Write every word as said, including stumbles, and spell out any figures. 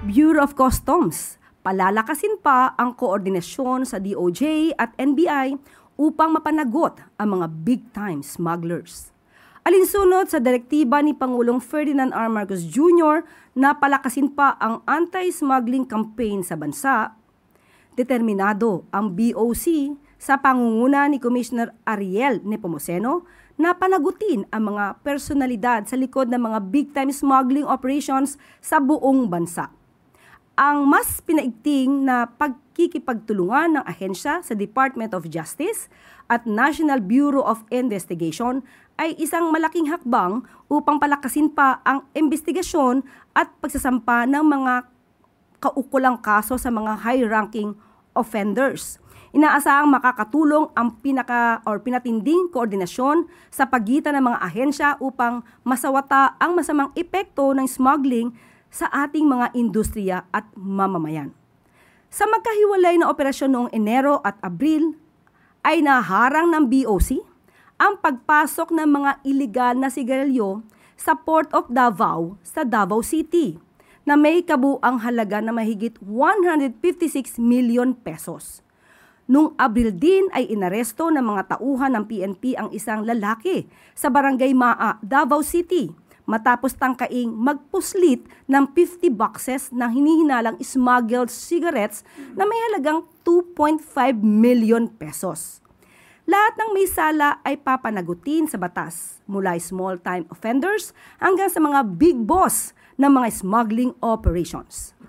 Bureau of Customs, palalakasin pa ang koordinasyon sa D O J at N B I upang mapanagot ang mga big-time smugglers. Alinsunod sa direktiba ni Pangulong Ferdinand R. Marcos Junior na palakasin pa ang anti-smuggling campaign sa bansa, determinado ang B O C sa pangunguna ni Commissioner Ariel Nepomuceno na panagutin ang mga personalidad sa likod ng mga big-time smuggling operations sa buong bansa. Ang mas pinaigting na pagkikipagtulungan ng ahensya sa Department of Justice at National Bureau of Investigation ay isang malaking hakbang upang palakasin pa ang investigasyon at pagsasampa ng mga kaukulang kaso sa mga high-ranking offenders. Inaasahang makakatulong ang pinaka or pinatinding koordinasyon sa pagitan ng mga ahensya upang masawata ang masamang epekto ng smuggling sa ating mga industriya at mamamayan. Sa magkahiwalay na operasyon noong Enero at Abril, ay naharang ng B O C ang pagpasok ng mga iligal na sigarilyo sa Port of Davao sa Davao City na may kabuang halaga na mahigit one hundred fifty-six million pesos. Noong Abril din ay inaresto ng mga tauhan ng P N P ang isang lalaki sa Barangay Maa, Davao City matapos tangkaing magpuslit ng fifty boxes ng hinihinalang smuggled cigarettes na may halagang two point five million pesos. Lahat ng may sala ay papanagutin sa batas, mula small-time offenders hanggang sa mga big boss ng mga smuggling operations.